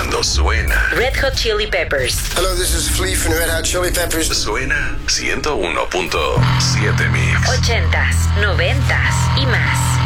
cuando suena. Red Hot Chili Peppers. Hello, this is Flea from Red Hot Chili Peppers. Suena 101.7 Mix. 80s, 90s y más.